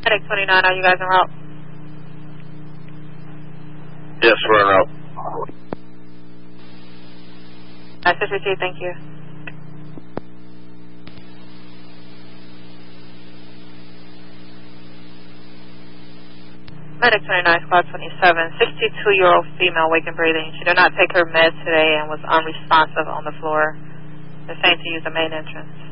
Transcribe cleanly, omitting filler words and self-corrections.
Medic 29, are you guys en route? Yes, we're en route. Message received, thank you. Medic 29, Squad 27, 62-year-old female, wake and breathing. She did not take her meds today and was unresponsive on the floor. The same to use the main entrance.